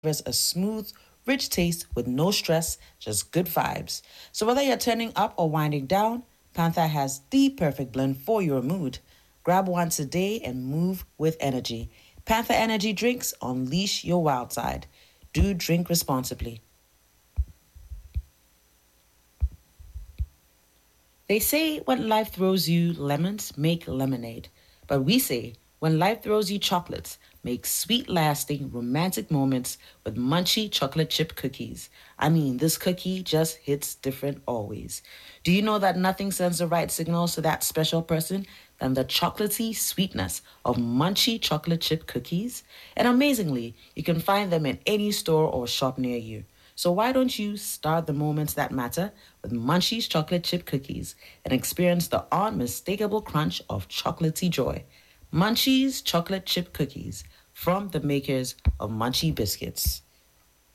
delivers a smooth, rich taste with no stress, just good vibes. So whether you're turning up or winding down, Panther has the perfect blend for your mood. Grab one today and move with energy. Panther Energy Drinks unleash your wild side. Do drink responsibly. They say when life throws you lemons, make lemonade. But we say when life throws you chocolates, make sweet, lasting, romantic moments with munchy chocolate chip cookies. I mean, this cookie just hits different always. Do you know that nothing sends the right signals to that special person than the chocolatey sweetness of munchy chocolate chip cookies? And amazingly, you can find them in any store or shop near you. So why don't you start the moments that matter with Munchie's chocolate chip cookies and experience the unmistakable crunch of chocolatey joy? Munchie's chocolate chip cookies from the makers of Munchie biscuits.